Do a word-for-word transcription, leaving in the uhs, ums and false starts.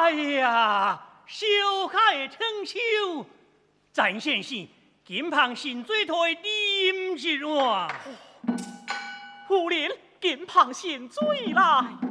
哎呀，小开成秋，咱先生金旁新水台啉一碗。 夫人，金旁新水来。